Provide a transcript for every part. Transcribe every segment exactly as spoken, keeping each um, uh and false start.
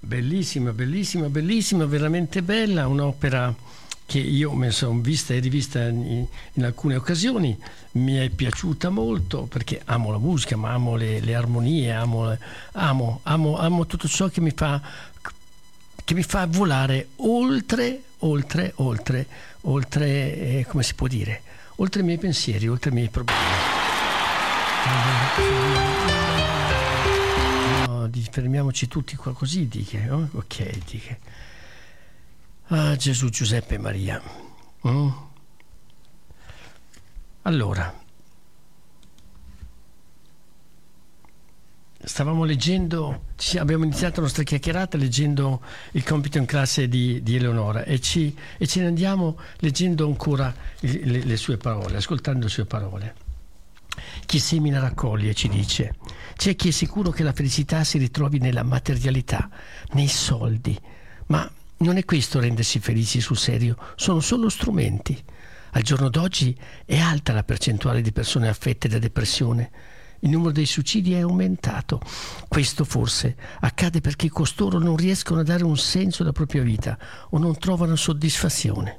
Bellissima, bellissima, bellissima, veramente bella, un'opera che io mi sono vista e rivista in, in alcune occasioni, mi è piaciuta molto perché amo la musica, ma amo le, le armonie, amo, amo, amo, amo tutto ciò che mi fa, che mi fa volare oltre, oltre, oltre, oltre, eh, come si può dire, oltre i miei pensieri, oltre i miei problemi. No, fermiamoci tutti qua così, diche, oh? Ok, diche. Ah, Gesù, Giuseppe e Maria. Mm? Allora, stavamo leggendo, abbiamo iniziato la nostra chiacchierata leggendo il compito in classe di, di Eleonora e, ci, e ce ne andiamo leggendo ancora le, le sue parole, ascoltando le sue parole. Chi semina raccoglie, ci dice. C'è chi è sicuro che la felicità si ritrovi nella materialità, nei soldi, ma non è questo rendersi felici sul serio, sono solo strumenti. Al giorno d'oggi è alta la percentuale di persone affette da depressione. Il numero dei suicidi è aumentato. Questo forse accade perché costoro non riescono a dare un senso alla propria vita o non trovano soddisfazione.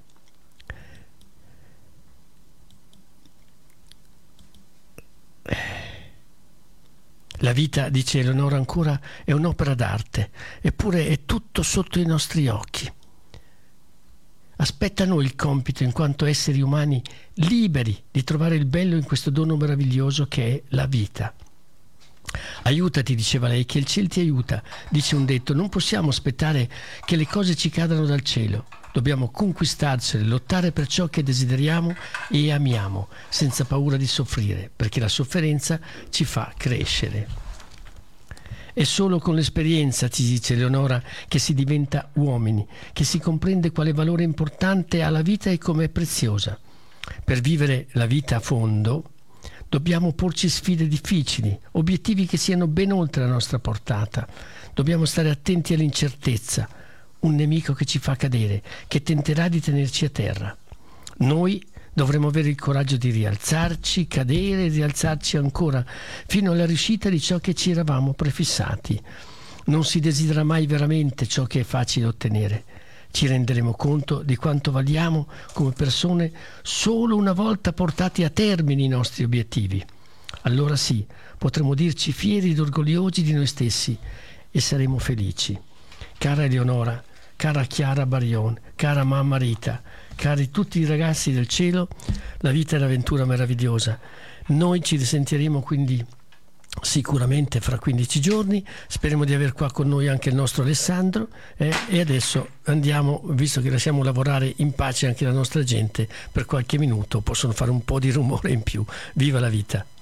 La vita, dice Eleonora ancora, è un'opera d'arte, eppure è tutto sotto i nostri occhi. Aspetta a noi il compito, in quanto esseri umani liberi, di trovare il bello in questo dono meraviglioso che è la vita. Aiutati, diceva lei, che il cielo ti aiuta, dice un detto. Non possiamo aspettare che le cose ci cadano dal cielo. Dobbiamo conquistarcele, lottare per ciò che desideriamo e amiamo, senza paura di soffrire, perché la sofferenza ci fa crescere. È solo con l'esperienza, ci dice Eleonora, che si diventa uomini, che si comprende quale valore importante ha la vita e come è preziosa. Per vivere la vita a fondo dobbiamo porci sfide difficili, obiettivi che siano ben oltre la nostra portata. Dobbiamo stare attenti all'incertezza, un nemico che ci fa cadere, che tenterà di tenerci a terra. Noi dovremo avere il coraggio di rialzarci, cadere e rialzarci ancora, fino alla riuscita di ciò che ci eravamo prefissati. Non si desidera mai veramente ciò che è facile ottenere. Ci renderemo conto di quanto valiamo come persone solo una volta portati a termine i nostri obiettivi. Allora sì, potremo dirci fieri ed orgogliosi di noi stessi e saremo felici. Cara Eleonora, cara Chiara Barion, cara mamma Rita, cari tutti i ragazzi del cielo, la vita è un'avventura meravigliosa. Noi ci risentiremo quindi sicuramente fra quindici giorni, speriamo di aver qua con noi anche il nostro Alessandro eh, e adesso andiamo, visto che lasciamo lavorare in pace anche la nostra gente per qualche minuto, possono fare un po' di rumore in più. Viva la vita!